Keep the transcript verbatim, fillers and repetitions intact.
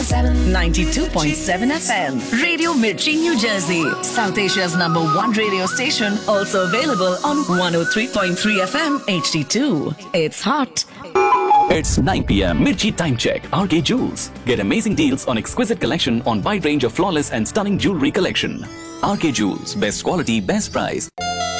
seven. ninety-two point seven F M. Radio Mirchi, New Jersey. South Asia's number one radio station. Also available on one oh three point three F M H D two. It's hot. It's nine p.m. Mirchi Time Check. R K Jewels. Get amazing deals on exquisite collection on wide range of flawless and stunning jewelry collection. R K Jewels. Best quality, best price.